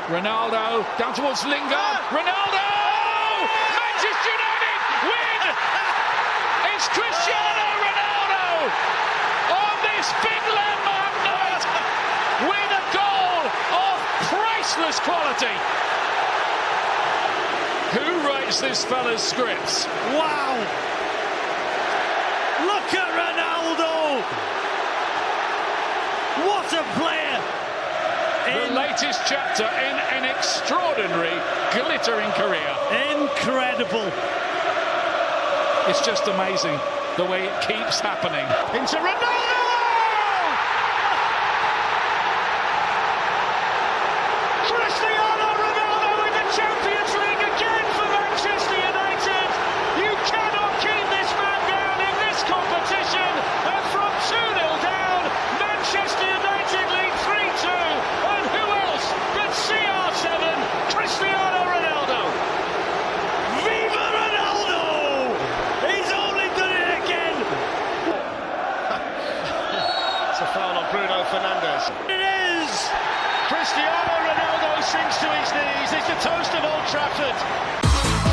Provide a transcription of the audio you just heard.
Ronaldo down towards Lingard. Ronaldo! Manchester United win! It's Cristiano Ronaldo on this big landmark night with a goal of priceless quality. Who writes this fella's scripts? Wow! Look at Ronaldo! What a player! The latest chapter in an extraordinary, glittering career. Incredible. It's just amazing the way it keeps happening. Into Ronaldo! Cristiano Ronaldo in the Champions League again for Manchester United. You cannot keep this man down in this competition. And from 2-0 down, Manchester United lead 3-2. And who else but CR7, Cristiano Ronaldo? Viva Ronaldo! He's only done it again. It's a foul on Bruno Fernandes. It is! Cristiano Ronaldo sinks to his knees. It's the toast of Old Trafford.